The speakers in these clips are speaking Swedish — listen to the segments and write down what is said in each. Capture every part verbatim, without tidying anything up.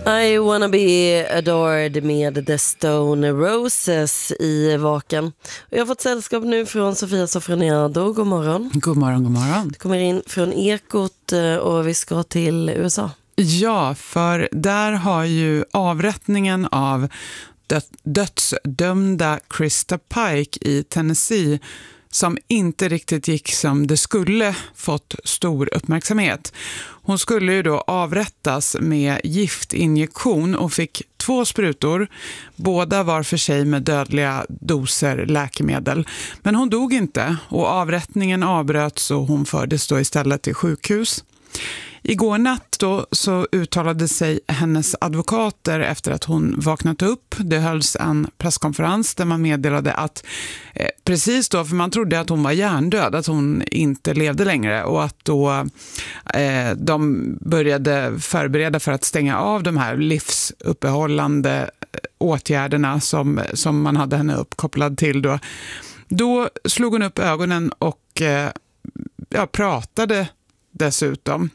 I wanna be adored med The Stone Roses i Vaken. Jag har fått sällskap nu från Sofia Sofroniado. God morgon. God morgon, god morgon. Du kommer in från Ekot och vi ska till U S A. Ja, för där har ju avrättningen av dödsdömda Krista Pike i Tennessee, som inte riktigt gick som det skulle, fått stor uppmärksamhet. Hon skulle ju då avrättas med giftinjektion och fick två sprutor. Båda var för sig med dödliga doser läkemedel. Men hon dog inte och avrättningen avbröts och hon fördes då istället till sjukhus. Igår natt då så uttalade sig hennes advokater efter att hon vaknat upp. Det hölls en presskonferens där man meddelade att eh, precis då, för man trodde att hon var hjärndöd, att hon inte levde längre, och att då eh, de började förbereda för att stänga av de här livsuppehållande åtgärderna som, som man hade henne uppkopplad till då. Då slog hon upp ögonen och eh, ja, pratade dessutom.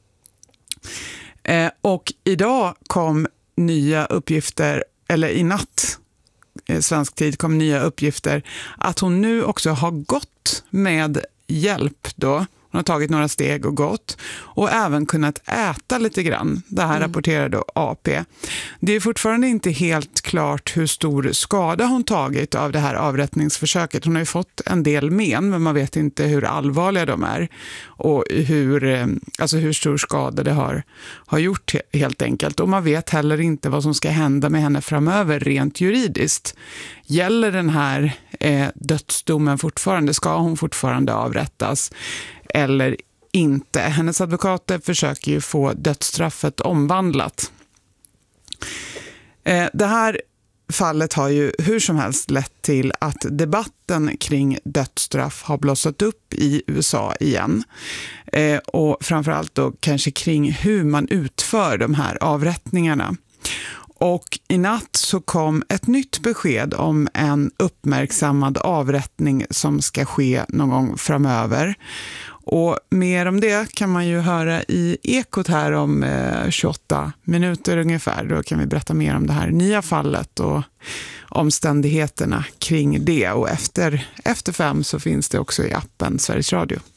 Eh, och idag kom nya uppgifter, eller i natt, eh, svensk tid kom nya uppgifter, att hon nu också har gått med hjälp då. Hon har tagit några steg och gått och även kunnat äta lite grann. Det här mm. rapporterar då A P. Det är fortfarande inte helt klart hur stor skada hon tagit av det här avrättningsförsöket. Hon har ju fått en del men, men man vet inte hur allvarliga de är och hur, alltså hur stor skada det har, har gjort helt enkelt. Och man vet heller inte vad som ska hända med henne framöver rent juridiskt. Gäller den här eh, dödsdomen fortfarande? Ska hon fortfarande avrättas? Eller inte. Hennes advokater försöker ju få dödsstraffet omvandlat. Eh, det här fallet har ju hur som helst lett till att debatten kring dödsstraff har blossat upp i U S A igen. Eh, och framförallt då kanske kring hur man utför de här avrättningarna. Och i natt så kom ett nytt besked om en uppmärksammad avrättning som ska ske någon gång framöver. Och mer om det kan man ju höra i Ekot här om eh, tjugoåtta minuter ungefär. Då kan vi berätta mer om det här nya fallet och omständigheterna kring det. Och efter, efter fem så finns det också i appen Sveriges Radio.